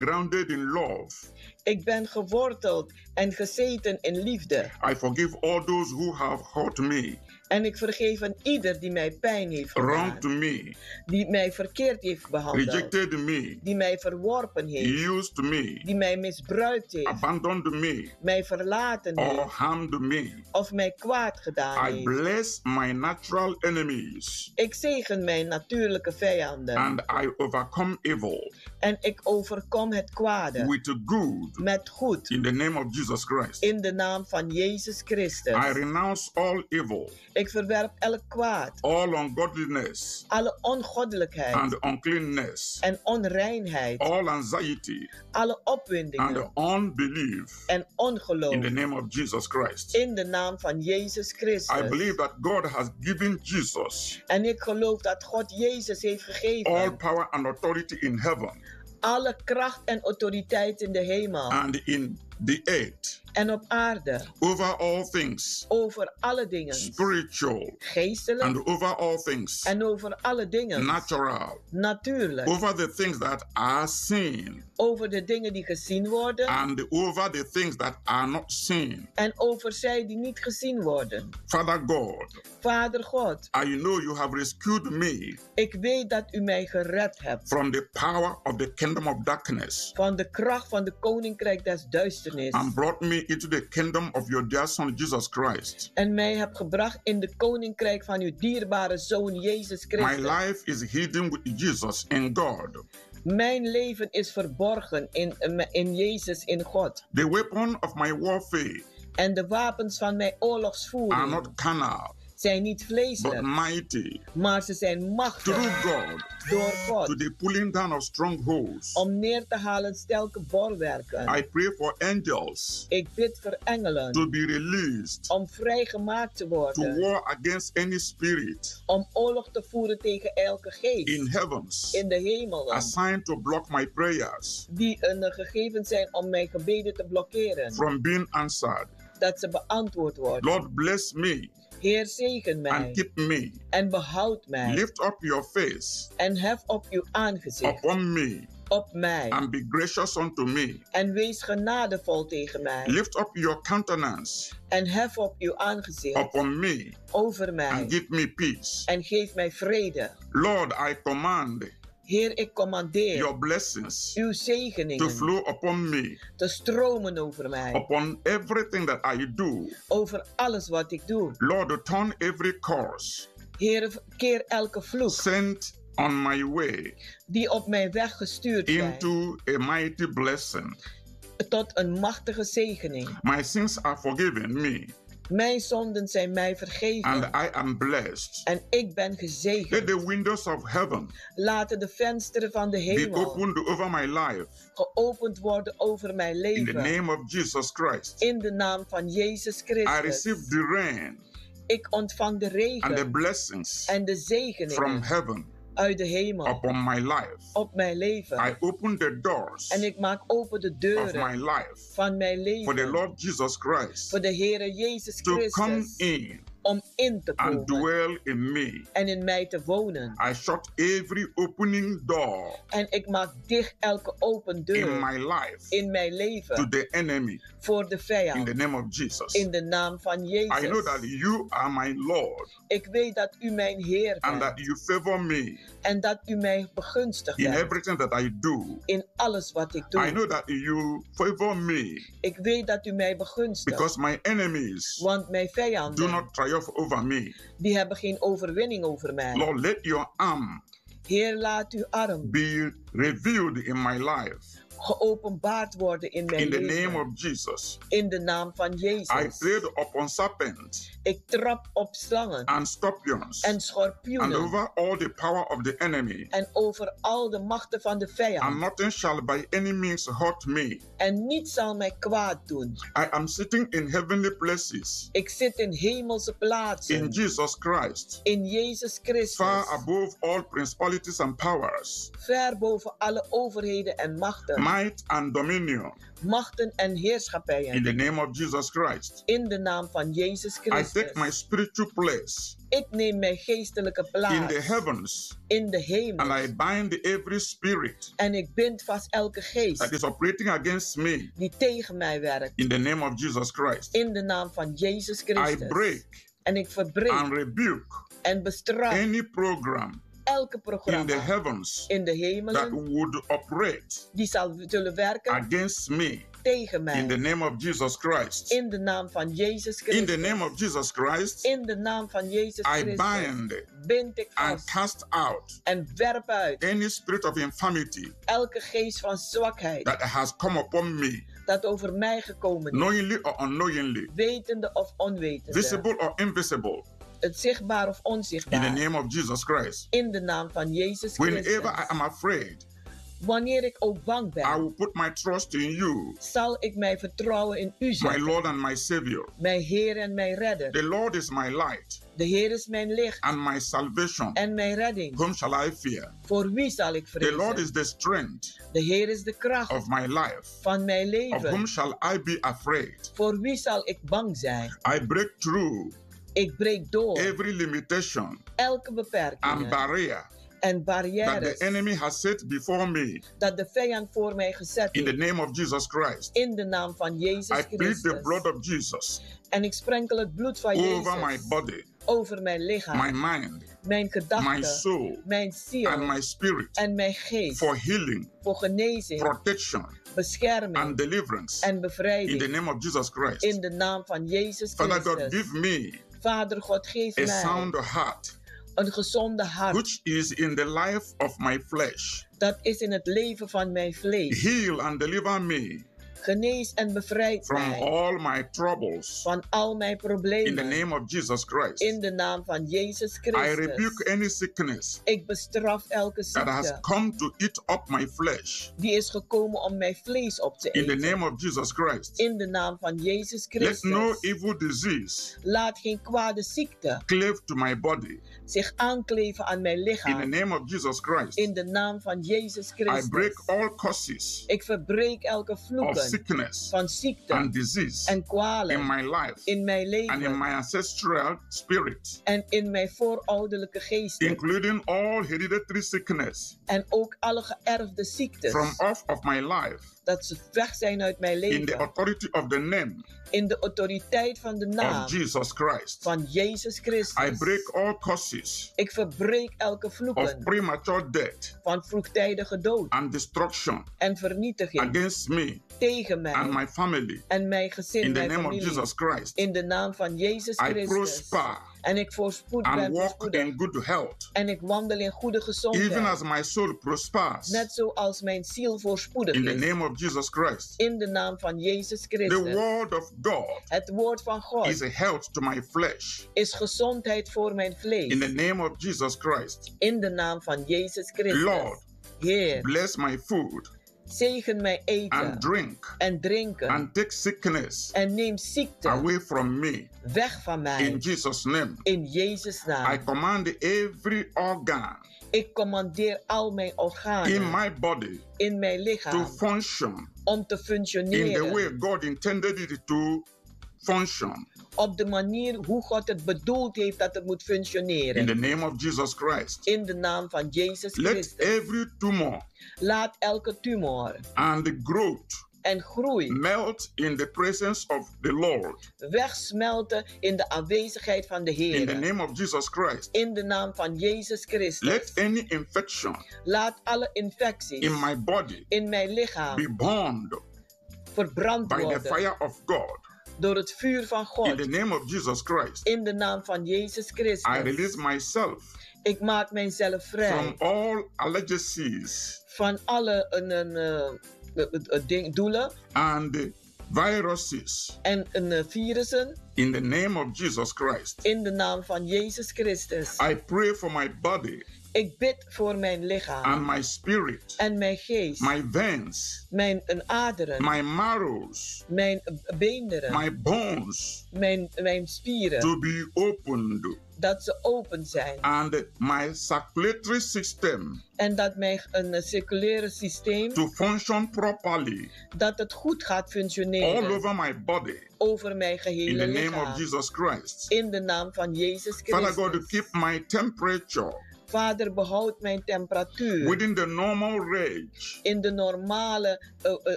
grounded in love. Ik ben geworteld en gezeten in liefde. I forgive all those who have hurt me, En ik vergeef aan ieder die mij pijn heeft wronged gedaan. me, Die mij verkeerd heeft behandeld. rejected me, Die mij verworpen heeft. used me, Die mij misbruikt heeft. abandoned me, Mij verlaten or heeft. harmed me. Of mij kwaad gedaan I heeft. bless my natural enemies, Ik zegen mijn natuurlijke vijanden. and I overcome evil En ik overkom het kwade. with good Met goed. in the name of Jesus Christ. In de naam van Jezus Christus. I renounce all evil, Ik verwerp elk kwaad. all ungodliness Alle ongoddelijkheid. and uncleanness, En onreinheid. all anxiety Alle and opwindingen. unbelief En ongeloof. in the name of Jesus Christ. In de naam van Jezus I Christus. believe that God has given Jesus En ik geloof dat God Jezus heeft all gegeven. power and authority in heaven Alle kracht en autoriteit in de hemel. and in the earth En op aarde. over all things Over alle dingen. spiritual Geestelijk. and over all things En over alle dingen. natural, Natuurlijk. over the things that are seen Over de dingen die gezien worden. and over the things that are not seen. En over zij die niet gezien worden. Father God, Vader God. I know you have rescued me Ik weet dat u mij gered hebt. from the power of the kingdom of darkness Van de kracht van de koninkrijk des duisternis. and brought me into the kingdom of your dear son Jesus Christ. En mij hebt gebracht in de koninkrijk van uw dierbare zoon Jezus My Christus. life is hidden with Jesus in God. Mijn leven is verborgen in Jezus, in God. The weapon of my warfare En de wapens van mijn are oorlogsvoering not carnal, zijn niet but vleeselijk, mighty maar ze zijn machtig through God door to God. the pulling down of strongholds. Om neer te halen sterke bolwerken. I pray for angels Ik bid voor engelen. to be released Om vrijgemaakt te to worden. war against any spirit Om oorlog te voeren tegen elke geest. in heavens In de hemelen. assigned to block my prayers Die gegeven zijn om mijn gebeden te blokkeren. from being answered. Dat ze beantwoord worden. Lord, bless me Heer, zegen mij. and keep me. En behoud mij. Lift up your face En hef op uw aangezicht. upon me Op mij. and be gracious unto me. En wees genadevol tegen mij. Lift up your countenance En hef op uw aangezicht. upon me Over mij. and give me peace. En geef mij vrede. Lord, I command Heer, ik commandeer your blessings uw to zegeningen flow upon me, te stromen over mij. upon everything that I do. Over alles wat ik doe. Lord, turn every curse Heer, keer elke vloek sent on my way die op mijn weg gestuurd zijn. into a mighty blessing. Tot een machtige zegening. My sins are forgiven me, Mijn zonden zijn mij vergeven. and I am blessed. En ik ben Let gezegend. the windows of heaven Laten de vensteren van de be hemel opened over my life geopend worden over mijn in the leven. name of Jesus Christ. In de naam van Jezus I Christus. receive the rain Ik ontvang de and the regen blessings en de from zegeningen heaven uit de hemel upon my life. op mijn leven. I open the doors En ik maak open de of my deuren life van mijn for the leven Lord Jesus Christ voor de Heere Jezus to come Christus in om in te and komen dwell in me. en in mij te wonen. I shut every opening door En ik maak dicht elke open in deur my life in mijn to leven the enemy voor de in vijand. the name of Jesus. In de naam van I know Jezus. that you are my Lord Ik weet dat u mijn Heer and bent. that you favor me En dat u mij begunstigt in bent. everything that I do. In alles wat ik I doe. know that you favor me Ik weet dat u mij begunstigt. because my enemies Want mijn do vijanden, not triumph over me. die hebben geen overwinning over mij. Lord, let your arm Heer, laat uw arm be revealed in my life geopenbaard worden in mijn in the leven. name of Jesus. In de naam van I Jezus. tread upon serpents Ik trap op slangen and scorpions en and schorpioenen. over all the power of the enemy, En over al de machten van de and vijand. nothing shall by any means hurt me. En niets zal mij kwaad doen. I am sitting in heavenly places Ik zit in hemelse in plaatsen. Jesus Christ, In Jezus Christus. far above all principalities and powers. Ver boven alle overheden en machten. might and dominion machten en heerschappijen. in the name of Jesus Christ. In de naam van Jezus I take my Christus. spiritual place Ik neem mijn geestelijke in the plaats heavens in de and hemel. I bind every spirit En ik bind vast elke that geest is operating against me die tegen mij werkt. in the name of Jesus Christ. In de naam van Jezus I Christus. break En ik verbreek and rebuke en bestraf any program elke in the programma heavens in de that hemelen would operate die zullen werken against me tegen in the mij. name of Jesus Christ. In de naam van Jezus In Christus. the name of Jesus Christ, In de naam van Jezus I Christus bind bind ik and vast cast out en werp uit any spirit of infirmity elke geest van zwakheid that has come upon me, dat over mij gekomen is, knowingly or unknowingly, wetende of onwetende, visible or invisible, het zichtbaar of in the onzichtbaar, name of Jesus Christ. in de naam van Jezus Whenever I Christus. am afraid, Wanneer ik ook bang I ben, will put my trust in you, zal ik mijn vertrouwen in u my zetten, Lord and my Savior. mijn Heer en mijn Redder. The Lord is my light De Heer is mijn licht and my salvation. en mijn redding. Whom shall I fear? Voor wie zal ik The Lord vrezen? is the strength De Heer is de kracht of my life. van mijn Of whom leven. shall I be afraid? Voor wie zal ik bang zijn? I break through Ik breek door every limitation elke and beperking barrier en that barrières the enemy has set before me dat de vijand voor mij gezet in the heeft. name of Jesus Christ. In de naam van Jezus I plead the blood Christus. of Jesus En ik sprenkel het bloed van over my Jezus body, over mijn my lichaam, mind, mijn my gedachten, soul, mijn and ziel my spirit en mijn geest. for healing, Voor genezing, protection, and bescherming deliverance en in the bevrijding. name of Jesus Christ. In de naam van Jezus Father God, Christus. give me Vader God, geef a mij sound heart, een gezonde hart. which is in the life of my flesh. Dat is in het leven van mijn vlees. Heal and deliver me Genees en bevrijd from mij all my troubles van al mijn in the problemen. name of Jesus Christ. In de naam van Jezus I Christus. rebuke any sickness Ik bestraf elke that has ziekte come to eat up my flesh die is gekomen om mijn vlees op te in the eten. name of Jesus Christ. In de naam van Jezus Let no Christus. evil disease Laat geen kwade ziekte cleave to my body zich aankleven aan mijn in the lichaam. name of Jesus Christ. In de naam van Jezus I break Christus. all causes Ik verbreek elke of vloeken sickness van ziekte and disease en in kwalen my life in mijn and in leven my ancestral spirit, en in mijn voorouderlijke geesten. including all hereditary sickness En ook alle geërfde ziektes from off of my life dat ze weg zijn uit mijn in the leven. authority of the name In de autoriteit van de naam of Jesus Christ. van Jezus I Christus. break all causes Ik verbreek elke of vloeken premature death van vroegtijdige dood and destruction en vernietiging against me tegen and mij my family en mijn gezin, in the mijn name of familie. Jesus Christ. In de naam van Jezus I Christus. prosper En ik voorspoed and ben walk voorspoedig. in good health, En ik wandel in goede even gezondheid. as my soul prospers Net zoals mijn ziel voorspoedig in the is. name of Jesus Christ. In de naam van Jezus The Christus. word of God Het woord van God is a health to my flesh is gezondheid voor mijn in vlees. the name of Jesus Christ. In de naam van Jezus Christus. Lord, Heer, bless my food zegen mijn eten and drink en drinken. and take sickness En neem ziekte away from me weg van in mij. Jesus' name. In Jezus' I naam. command every organ Ik commandeer al mijn in organen my body in mijn to lichaam function om te in the functioneren way God intended it to function op de manier hoe God het bedoeld heeft dat het moet in functioneren. the name of Jesus Christ. In de naam van Jezus Let Christus. every tumor Laat elke tumor and the growth en groei melt in the presence of the Lord wegsmelten in de aanwezigheid van de in the Heer. name of Jesus Christ. In de naam van Jezus Christus. Let any infection Laat alle infecties in my body in mijn lichaam be burned verbrand by the worden fire of God door het vuur van in God. the name of Jesus Christ. In de naam van Jezus I Christus. release myself Ik maak mijzelf from vrij all allergies van alle doelen and viruses en virussen. in the name of Jesus Christ. In de naam van Jezus Christus. I pray for my body Ik bid voor mijn lichaam and my spirit, en mijn geest, my veins, mijn aderen, my marrows, mijn beenderen, my bones mijn spieren, to be opened, dat ze open zijn. and my circulatory system En dat mijn circulaire systeem, to function properly dat het goed gaat all functioneren over my body over mijn in gehele the name lichaam. of Jesus Christ. In de naam van Jezus Father God, to Christus. keep my temperature Vader, behoud mijn temperatuur within the normal range in de normale